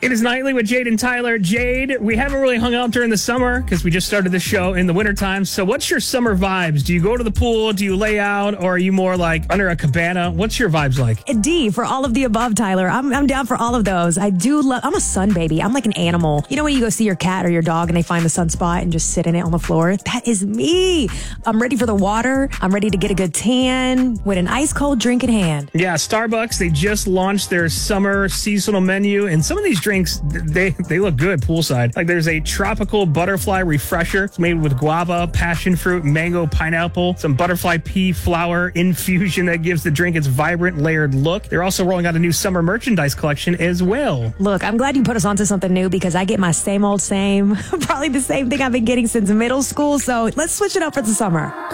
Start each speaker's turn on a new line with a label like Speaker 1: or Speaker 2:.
Speaker 1: It is Nightly with Jade and Tyler. Jade, we haven't really hung out during the summer because we just started the show in the wintertime. So what's your summer vibes? Do you go to the pool? Do you lay out? Or are you more like under a cabana? What's your vibes like?
Speaker 2: D, for all of the above, Tyler. I'm down for all of those. I do love, I'm a sun baby. I'm like an animal. You know when you go see your cat or your dog and they find the sunspot and just sit in it on the floor? That is me. I'm ready for the water. I'm ready to get a good tan with an ice cold drink in hand.
Speaker 1: Yeah, Starbucks, they just launched their summer seasonal menu. And some of these drinks, they look good poolside. Like there's a tropical butterfly refresher. It's made with guava, passion fruit, mango, pineapple, some butterfly pea flower infusion that gives the drink its vibrant layered look. They're also rolling out a new summer merchandise collection as well.
Speaker 2: Look, I'm glad you put us onto something new because I get my same old same. Probably the same thing I've been getting since middle school. So let's switch it up for the summer.